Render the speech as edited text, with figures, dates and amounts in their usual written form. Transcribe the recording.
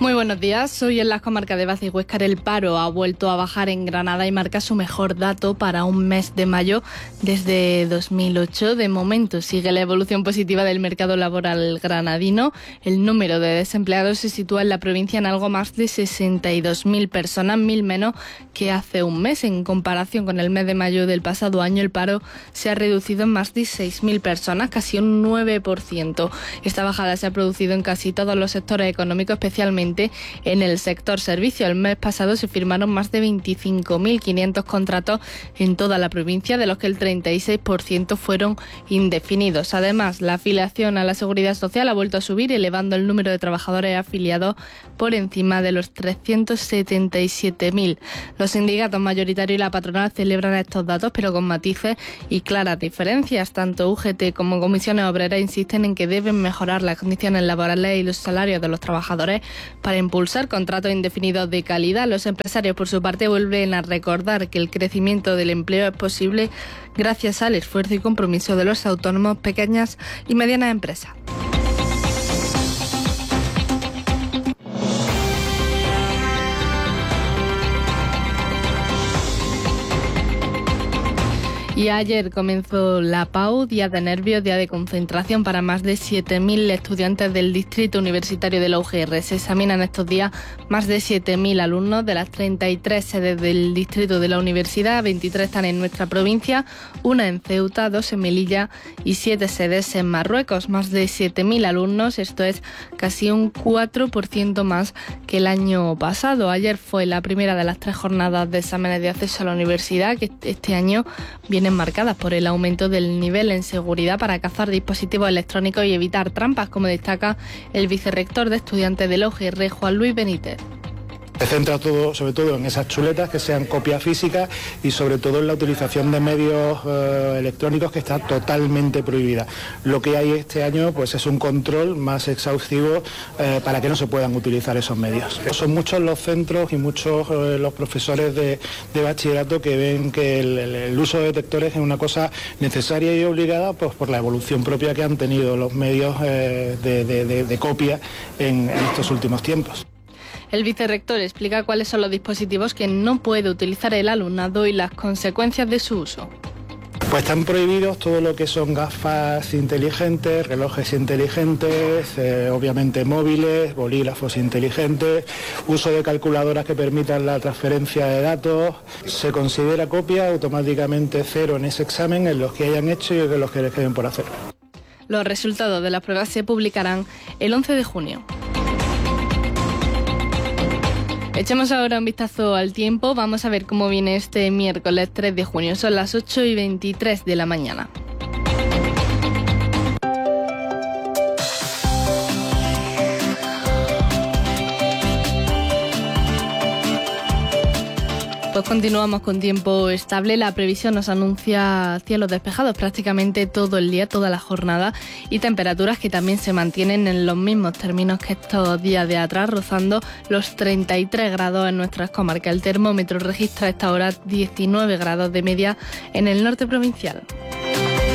Muy buenos días. Hoy en las comarcas de Baza y Huéscar el paro ha vuelto a bajar en Granada y marca su mejor dato para un mes de mayo desde 2008. De momento sigue la evolución positiva del mercado laboral granadino. El número de desempleados se sitúa en la provincia en algo más de 62.000 personas, 1.000 menos que hace un mes. En comparación con el mes de mayo del pasado año, el paro se ha reducido en más de 6.000 personas, casi un 9%. Esta bajada se ha producido en casi todos los sectores económicos, especialmente en el sector servicio. El mes pasado se firmaron más de 25.500 contratos en toda la provincia, de los que el 36% fueron indefinidos. Además, la afiliación a la Seguridad Social ha vuelto a subir, elevando el número de trabajadores afiliados por encima de los 377.000. Los sindicatos mayoritarios y la patronal celebran estos datos, pero con matices y claras diferencias. Tanto UGT como comisiones obreras insisten en que deben mejorar las condiciones laborales y los salarios de los trabajadores para impulsar contratos indefinidos de calidad. Los empresarios, por su parte, vuelven a recordar que el crecimiento del empleo es posible gracias al esfuerzo y compromiso de los autónomos, pequeñas y medianas empresas. Y ayer comenzó la PAU, día de nervios, día de concentración para más de 7.000 estudiantes del distrito universitario de la UGR. Se examinan estos días más de 7.000 alumnos de las 33 sedes del distrito de la universidad. 23 están en nuestra provincia, una en Ceuta, 2 en Melilla y 7 sedes en Marruecos. Más de 7.000 alumnos, esto es casi un 4% más que el año pasado. Ayer fue la primera de las 3 jornadas de exámenes de acceso a la universidad, que este año vienen marcadas por el aumento del nivel en seguridad para cazar dispositivos electrónicos y evitar trampas, como destaca el vicerrector de estudiantes de la UGR, Juan Luis Benítez. Se centra todo, sobre todo en esas chuletas que sean copias físicas y sobre todo en la utilización de medios electrónicos, que está totalmente prohibida. Lo que hay este año pues es un control más exhaustivo para que no se puedan utilizar esos medios. Son muchos los centros y muchos los profesores de bachillerato que ven que el uso de detectores es una cosa necesaria y obligada, pues por la evolución propia que han tenido los medios de copia en estos últimos tiempos. El vicerrector explica cuáles son los dispositivos que no puede utilizar el alumnado y las consecuencias de su uso. Pues están prohibidos todo lo que son gafas inteligentes, relojes inteligentes, obviamente móviles, bolígrafos inteligentes, uso de calculadoras que permitan la transferencia de datos. Se considera copia automáticamente 0 en ese examen, en los que hayan hecho y en los que les queden por hacer. Los resultados de las pruebas se publicarán el 11 de junio. Echemos ahora un vistazo al tiempo. Vamos a ver cómo viene este miércoles 3 de junio. Son las 8:23 de la mañana. Pues continuamos con tiempo estable. La previsión nos anuncia cielos despejados prácticamente todo el día, toda la jornada, y temperaturas que también se mantienen en los mismos términos que estos días de atrás, rozando los 33 grados en nuestras comarcas. El termómetro registra a esta hora 19 grados de media en el norte provincial.